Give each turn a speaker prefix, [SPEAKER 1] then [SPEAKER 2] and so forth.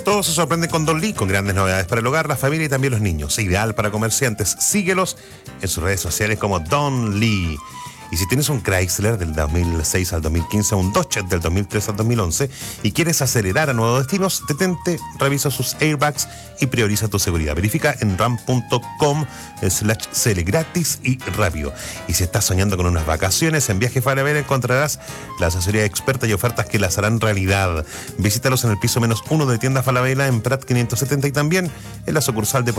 [SPEAKER 1] Todos se sorprenden con Don Lee, con grandes novedades para el hogar, la familia y también los niños. Ideal para comerciantes. Síguelos en sus redes sociales como Don Lee. Y si tienes un Chrysler del 2006 al 2015, un Dodge del 2003 al 2011 y quieres acelerar a nuevos destinos, detente, revisa sus airbags y prioriza tu seguridad. Verifica en ram.com/cl gratis y rápido. Y si estás soñando con unas vacaciones en Viaje Falabella, encontrarás la asesoría experta y ofertas que las harán realidad. Visítalos en el piso -1 de Tienda Falabella en Prat 570 y también en la sucursal de